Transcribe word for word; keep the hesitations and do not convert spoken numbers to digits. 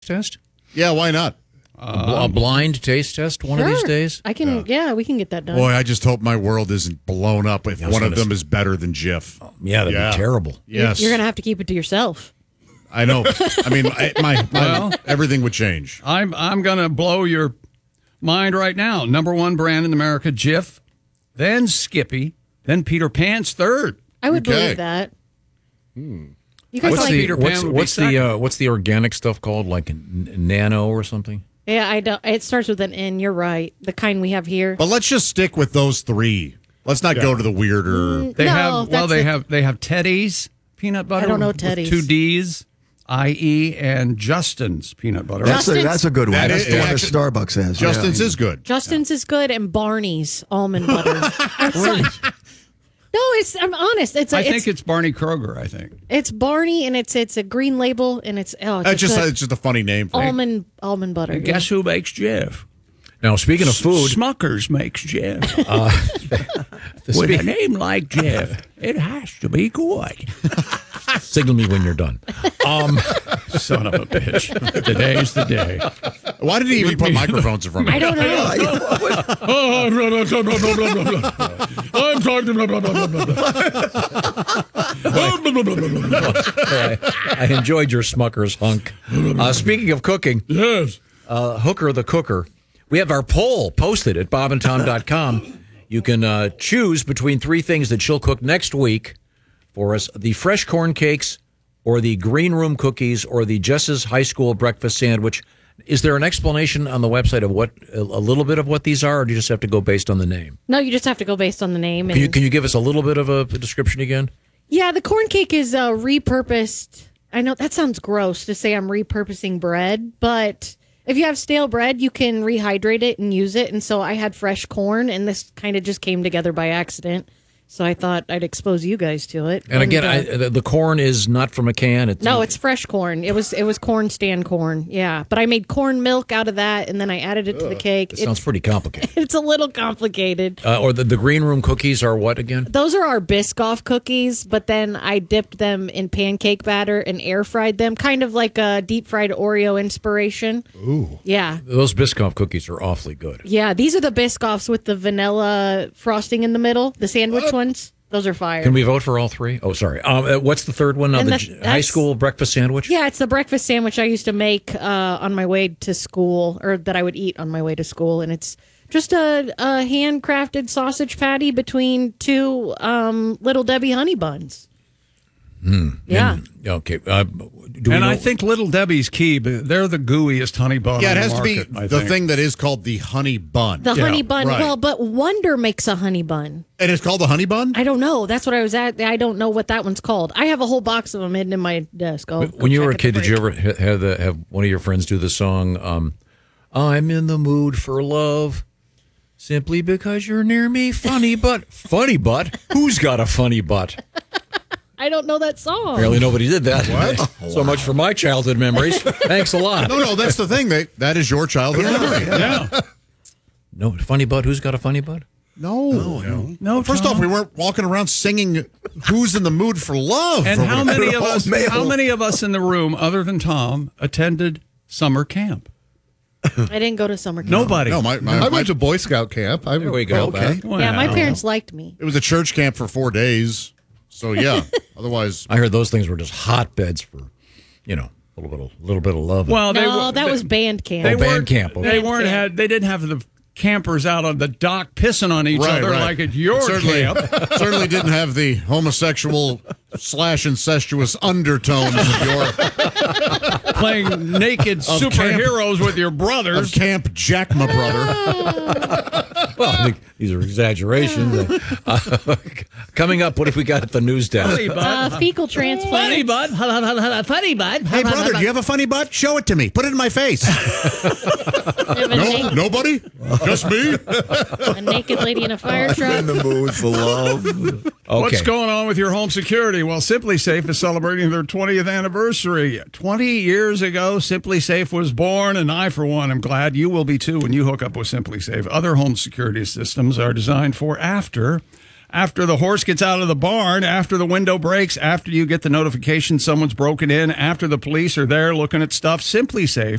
test? Yeah, why not? A blind taste test one sure. of these days? I can, yeah. yeah, we can get that done. Boy, I just hope my world isn't blown up if one of them say. is better than Jif. Oh, yeah, that'd yeah. be terrible. Yes. You're going to have to keep it to yourself. I know. I mean, I, my, my Well, everything would change. I'm I'm going to blow your mind right now. Number one brand in America, Jif, then Skippy, then Peter Pan's third. I would Okay. believe that. Hmm. You guys What's like, the Peter Pan what's, would be what's the second. uh, what's the organic stuff called? Like n- nano or something? yeah, I don't. It starts with an N. You're right. The kind we have here. But let's just stick with those three. Let's not go to the weirder. They No, have well, that's they it. have they have Teddy's peanut butter. I don't know with Teddy's. Two D's, I E, and Justin's peanut butter. That's a, Justin's- that's a good one. That That's is- the one that actually- Starbucks has. Justin's yeah. is good. Justin's is good, and Barney's almond butter. I'm sorry. No, it's. I'm honest. It's. A, I it's, think it's Barney Kroger. I think. it's Barney, and it's it's a green label, and it's oh, it's Uh, a just good it's just a funny name. For almond almond butter. And guess who makes Jif? Now, speaking of food, Smuckers makes Jif. the With a spe- name like Jif, it has to be good. signal me when you're done. Um, Son of a bitch. Today's the day. Why did he even put microphones in front of I me? don't know. I'm talking blah, blah, blah, blah, I, I enjoyed your Smucker's hunk. Uh, speaking of cooking, Yes. uh, Hooker the Cooker, we have our poll posted at bob and tom dot com. You can uh, choose between three things that she'll cook next week for us: the fresh corn cakes, or the green room cookies, or the Jess's High School breakfast sandwich. Is there an explanation on the website of what a little bit of what these are, or do you just have to go based on the name? No, you just have to go based on the name. And Can you can you give us a little bit of a description again? yeah, the corn cake is uh, repurposed. I know that sounds gross to say I'm repurposing bread, but if you have stale bread, you can rehydrate it and use it. And so I had fresh corn, and this kind of just came together by accident. So I thought I'd expose you guys to it. And again, uh, I, the, the corn is not from a can. It's, no, it's fresh corn. It was it was corn stand corn. Yeah, but I made corn milk out of that, and then I added it to the cake. It sounds It's, pretty complicated. it's a little complicated. Uh, or the, the green room cookies are what again? Those are our Biscoff cookies, but then I dipped them in pancake batter and air fried them, kind of like a deep fried Oreo inspiration. Ooh. Yeah. Those Biscoff cookies are awfully good. Yeah, these are the Biscoffs with the vanilla frosting in the middle, the sandwich ones. Those are fire. Can we vote for all three? Oh, sorry. Um, uh, what's the third one? Uh, And the that- j- high that's- school breakfast sandwich? Yeah, it's the breakfast sandwich I used to make uh, on my way to school, or that I would eat on my way to school, and it's just a, a handcrafted sausage patty between two um, Little Debbie honey buns. Yeah. And- okay. Uh, do we And know, I think Little Debbie's key, but they're the gooeyest honey bun Yeah, on it the has to be market, I the think. thing that is called the honey bun. The Yeah, honey bun. right. Well, but Wonder makes a honey bun. And it's called the honey bun? I don't know. That's what I was at. I don't know what that one's called. I have a whole box of them hidden in my desk. I'll go when you check were a at the kid, did you break. ever ha- have, the, have one of your friends do the song, um, I'm in the mood for love, simply because you're near me, funny butt. Funny butt? Who's got a funny butt? I don't know that song. Apparently nobody did that. What? So much for my childhood memories. Thanks a lot. No, no, that's the thing. That, that is your childhood memory. Yeah. No, funny butt? Who's got a funny butt? No. No. No, First Tom. off, we weren't walking around singing Who's in the Mood for Love. And for how whatever. many of us? mail. How many of us in the room, other than Tom, attended summer camp? I didn't go to summer camp. Nobody. No, my, my, I my, went to Boy Scout camp. I There we go. Okay. Yeah, my Wow. parents liked me. it was a church camp for four days. So, yeah. Otherwise, I heard those things were just hotbeds for, you know, a little bit of, little bit of love. Well, they No, were, that they, was band camp. They Oh, band weren't, camp, okay. They Band weren't camp. had. They didn't have the campers out on the dock pissing on each right, other right. like at your certainly, camp. certainly didn't have the homosexual slash incestuous undertones of your Playing naked Of superheroes with your of brothers. Camp Jack, my brother. Well, I think these are exaggerations. Uh, coming up, what have we got at the news desk? Funny bud. Uh, fecal transplant. Funny bud. Funny bud. Hey, brother, do you have a funny butt? Show it to me. Put it in my face. No, nobody? Just me? A naked lady in a fire In truck. the mood for love. Okay. What's going on with your home security? Well, Simply Safe is celebrating their twentieth anniversary. twenty years ago, Simply Safe was born, and I, for one, am glad you will be too when you hook up with Simply Safe. Other home security systems are designed for after. after the horse gets out of the barn, after the window breaks, after you get the notification someone's broken in, after the police are there looking at stuff. Simply Safe